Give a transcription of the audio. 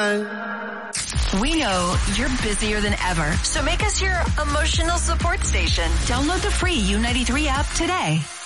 We know you're busier than ever, so make us your emotional support station. Download the free U93 app today.